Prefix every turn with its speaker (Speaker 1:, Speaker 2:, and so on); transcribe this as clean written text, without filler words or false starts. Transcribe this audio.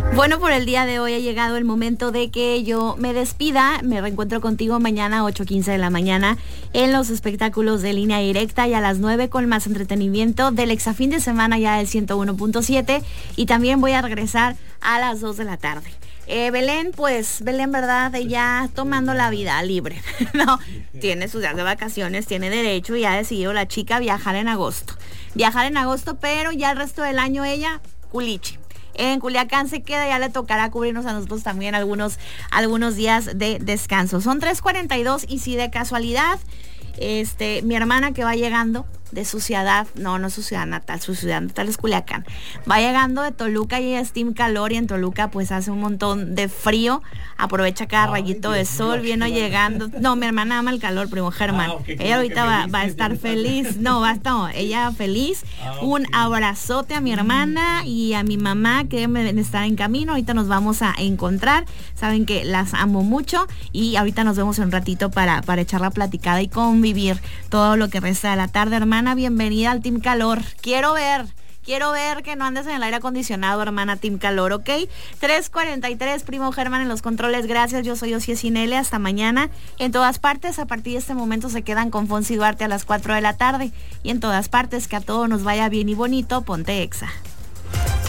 Speaker 1: Bueno, por el día de hoy ha llegado el momento de que yo me despida. Me reencuentro contigo mañana 8:15 de la mañana en los espectáculos de Línea Directa y a las 9 con más entretenimiento del Exafín de semana ya del 101.7 y también voy a regresar a las 2 de la tarde. Belén, ¿verdad? Ella tomando la vida libre, ¿no? Tiene sus días de vacaciones, tiene derecho y ha decidido la chica viajar en agosto. Pero ya el resto del año ella, culichi. En Culiacán se queda, ya le tocará cubrirnos a nosotros también algunos días de descanso. Son 3:42 y si de casualidad, mi hermana que va llegando de su ciudad, no su ciudad natal, su ciudad natal es Culiacán, va llegando de Toluca y ella es team calor y en Toluca pues hace un montón de frío, aprovecha cada rayito de sol, viene llegando, no, mi hermana ama el calor, primo Germán, ella ahorita va a estar feliz, ella feliz, un abrazote a mi hermana y a mi mamá que deben estar en camino, ahorita nos vamos a encontrar, saben que las amo mucho y ahorita nos vemos un ratito para echar la platicada y convivir todo lo que resta de la tarde, hermana. Bienvenida al Team Calor. Quiero ver que no andes en el aire acondicionado, hermana Team Calor, ¿ok? 3:43, primo Germán en los controles, gracias, yo soy Osie Sinele, hasta mañana. En todas partes, a partir de este momento se quedan con Fonsi Duarte a las 4 de la tarde. Y en todas partes, que a todos nos vaya bien y bonito, ponte Exa.